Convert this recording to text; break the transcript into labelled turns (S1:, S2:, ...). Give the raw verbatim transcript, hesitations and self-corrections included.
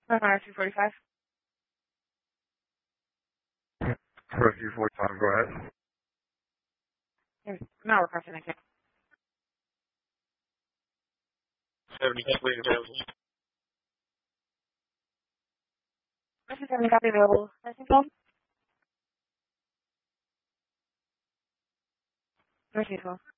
S1: Uh, two forty-five.
S2: Rescue forty-five, go ahead.
S1: There's not requesting anything.
S2: seventy complete available.
S1: This is seventy copy available. Nursing home? Nursing home.